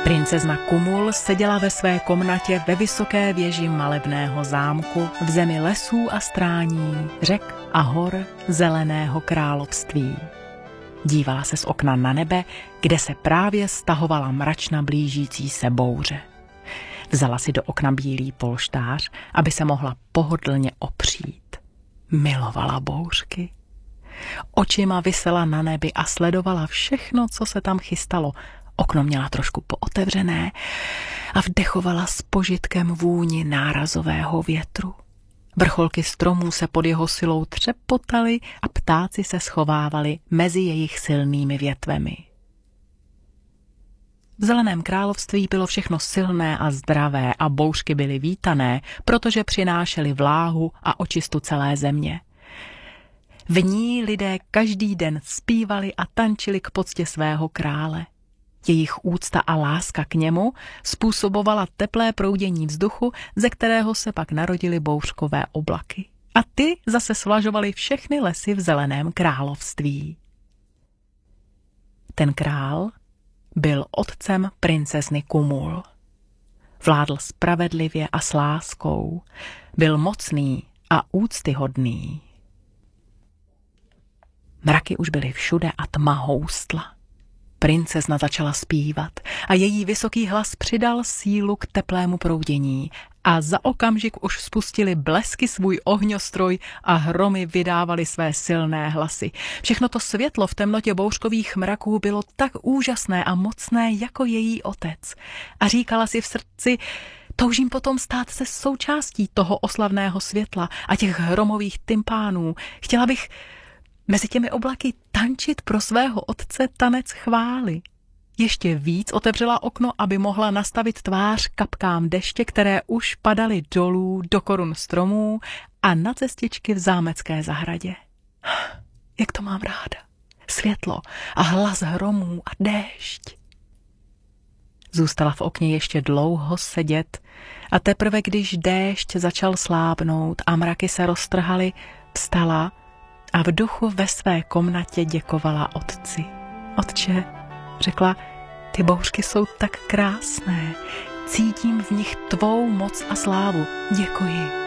Princezna Kumul seděla ve své komnatě ve vysoké věži malebného zámku v zemi lesů a strání, řek a hor zeleného království. Dívala se z okna na nebe, kde se právě stahovala mračna blížící se bouře. Vzala si do okna bílý polštář, aby se mohla pohodlně opřít. Milovala bouřky. Očima visela na nebi a sledovala všechno, co se tam chystalo. Okno měla trošku pootevřené a vdechovala s požitkem vůni nárazového větru. Vrcholky stromů se pod jeho silou třepotaly a ptáci se schovávali mezi jejich silnými větvemi. V zeleném království bylo všechno silné a zdravé a bouřky byly vítané, protože přinášely vláhu a očistu celé země. V ní lidé každý den zpívali a tančili k poctě svého krále. Jejich úcta a láska k němu způsobovala teplé proudění vzduchu, ze kterého se pak narodily bouřkové oblaky. A ty zase svlažovaly všechny lesy v zeleném království. Ten král byl otcem princezny Kumul. Vládl spravedlivě a s láskou, byl mocný a úctyhodný. Mraky už byly všude a tma houstla. Princezna začala zpívat a její vysoký hlas přidal sílu k teplému proudění a za okamžik už spustili blesky svůj ohňostroj a hromy vydávali své silné hlasy. Všechno to světlo v temnotě bouřkových mraků bylo tak úžasné a mocné jako její otec. A říkala si v srdci, toužím potom stát se součástí toho oslavného světla a těch hromových tympánů. Chtěla bych mezi těmi oblaky tančit pro svého otce tanec chvály. Ještě víc otevřela okno, aby mohla nastavit tvář kapkám deště, které už padaly dolů do korun stromů a na cestičky v zámecké zahradě. Jak to mám ráda. Světlo a hlas hromů a déšť. Zůstala v okně ještě dlouho sedět a teprve když déšť začal slábnout a mraky se roztrhaly, vstala a v duchu ve své komnatě děkovala otci. Otče, řekla, ty bouřky jsou tak krásné, cítím v nich tvou moc a slávu. Děkuji.